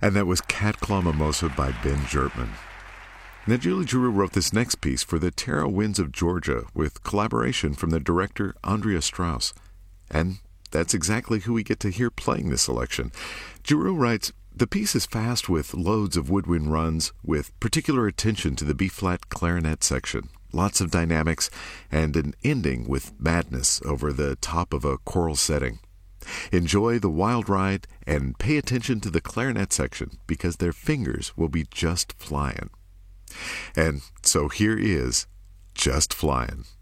And that was Cat Claw Mimosa by Ben Jertman. Now, Julie Giroux wrote this next piece for the Terra Winds of Georgia with collaboration from the director Andrea Strauss. And that's exactly who we get to hear playing this selection. Giroux writes, "The piece is fast with loads of woodwind runs, with particular attention to the B-flat clarinet section. Lots of dynamics, and an ending with madness over the top of a choral setting. Enjoy the wild ride and pay attention to the clarinet section because their fingers will be just flying." And so here is Just Flying.